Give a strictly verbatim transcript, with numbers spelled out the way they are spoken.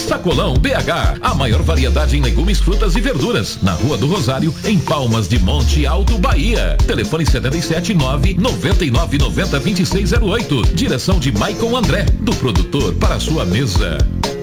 Sacolão B H, a maior variedade em legumes, frutas e verduras, na Rua do Rosário, em Palmas de Monte Alto, Bahia. Telefone setenta e sete, nove nove nove nove zero, dois seis zero oito. Direção de Maicon André, do produtor para a sua mesa.